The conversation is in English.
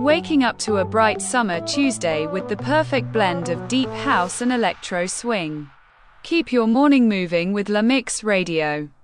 waking up to a bright summer Tuesday with the perfect blend of deep house and electro swing. Keep your morning moving with La Mix Radio.